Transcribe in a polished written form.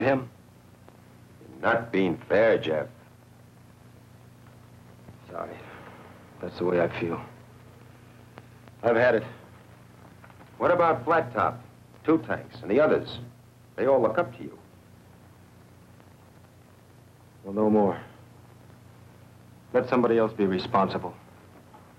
him? You're not being fair, Jeff. Sorry. That's the way I feel. I've had it. What about Flat Top, Two Tanks, and the others? They all look up to you. Well, no more. Let somebody else be responsible.